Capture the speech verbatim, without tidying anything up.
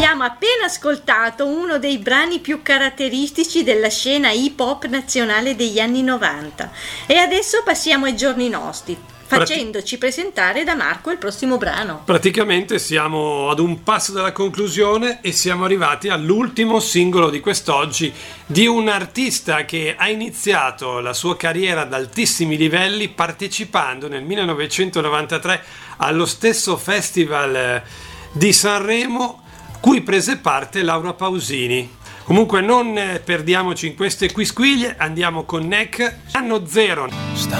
Abbiamo appena ascoltato uno dei brani più caratteristici della scena hip hop nazionale degli anni novanta e adesso passiamo ai giorni nostri, facendoci presentare da Marco il prossimo brano. Praticamente siamo ad un passo dalla conclusione e siamo arrivati all'ultimo singolo di quest'oggi di un artista che ha iniziato la sua carriera ad altissimi livelli partecipando nel millenovecentonovantatré allo stesso festival di Sanremo cui prese parte Laura Pausini. Comunque non perdiamoci in queste quisquiglie, andiamo con Neck, anno zero.